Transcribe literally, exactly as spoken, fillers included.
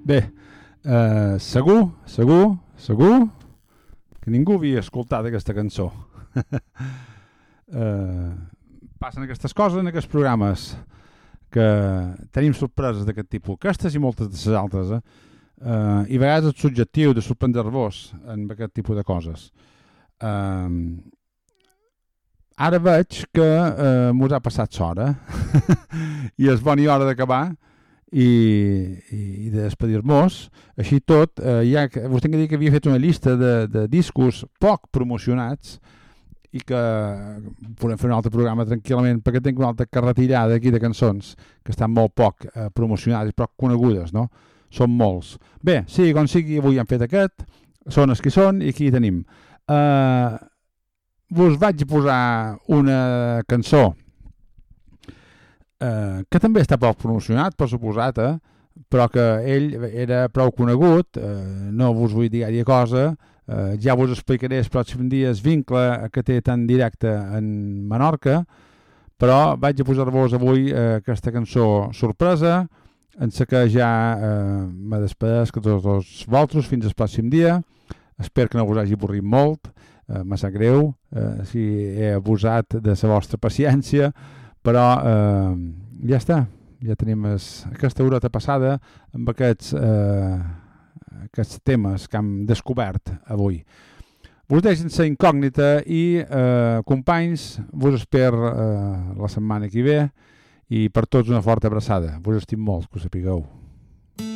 Bé, eh, segur, segur, segur que ningú havia escoltat aquesta cançó. eh, passen aquestes coses en aquests programes que tenim sorpreses d'aquest tipus, aquestes i moltes de les altres, eh? Uh, i a vegades és subjectiu de sorprendre-vos amb aquest tipus de coses. Uh, ara veig que uh, mos ha passat l'hora i és bona hora d'acabar i, i de despedir-nos. Així tot, uh, ja que, vos tinc que dir que havia fet una llista de, de discos poc promocionats i que podem fer un altre programa tranquil·lament, perquè tinc una altra carretillada aquí de cançons que estan molt poc uh, promocionades i poc conegudes, no? Són molts. Bé, sigui com sigui, avui han fet aquest, són els que són i aquí tenim. Uh, vos vaig posar una cançó uh, que també està poc promocionat, per suposat, eh? Però que ell era prou conegut, uh, no vos vull dir gaire cosa, uh, ja vos explicaré els pròxims dies vincle que té tan directe en Menorca, però vaig a posar-vos avui uh, aquesta cançó sorpresa, en la que ja eh, me despedeix que tots els vosaltres fins al pròxim dia. Espero que no us hagi avorrit molt, eh, me sap greu eh, si he abusat de la vostra paciència, però eh, ja està, ja tenim es, aquesta horeta passada amb aquests, eh, aquests temes que hem descobert avui. Vos deixen la incògnita i eh, companys, vos espero eh, la setmana que ve. I per tots una forta abraçada. Vos estim molt, que ho sapigueu.